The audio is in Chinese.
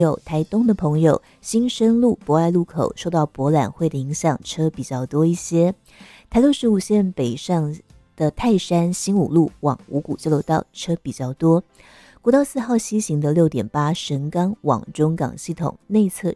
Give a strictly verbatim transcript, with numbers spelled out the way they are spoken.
有台东的朋友，新生路博爱路口受到博览会的影响，车比较多一些。台六十五线北上的泰山新五路往五股交流道车比较多。国道四号西行的六点八神冈往中港系统内侧